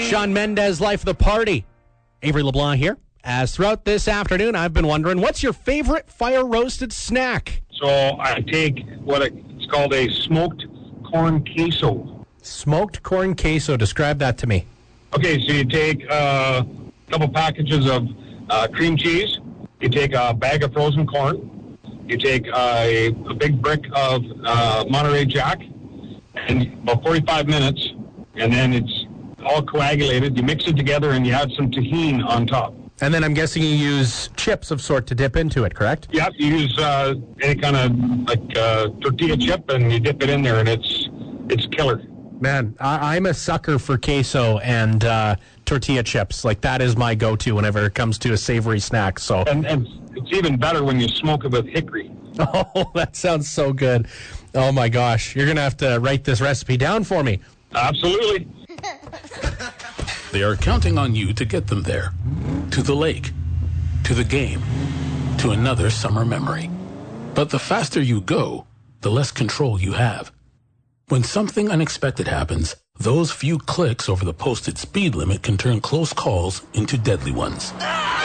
Shawn Mendes, Life of the Party. Avery LeBlanc here. As throughout this afternoon, I've been wondering, what's your favorite fire-roasted snack? So I take it's called a smoked corn queso. Smoked corn queso. Describe that to me. Okay, so you take a couple packages of cream cheese. You take a bag of frozen corn. You take a big brick of Monterey Jack. And about 45 minutes, and then it's all coagulated. You mix it together, and you add some tahini on top. And then I'm guessing you use chips of sort to dip into it, correct? Yeah, you use any kind of tortilla chip, and you dip it in there, and it's killer. Man, I'm a sucker for queso and tortilla chips. Like, that is my go-to whenever it comes to a savory snack. So, and it's even better when you smoke it with hickory. Oh, that sounds so good. Oh, my gosh. You're going to have to write this recipe down for me. Absolutely. They are counting on you to get them there. To the lake. To the game. To another summer memory. But the faster you go, the less control you have. When something unexpected happens, those few clicks over the posted speed limit can turn close calls into deadly ones.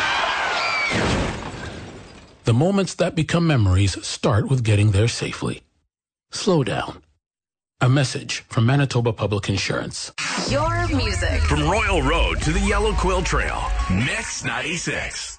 The moments that become memories start with getting there safely. Slow down. A message from Manitoba Public Insurance. Your music. From Royal Road to the Yellow Quill Trail. Mix 96.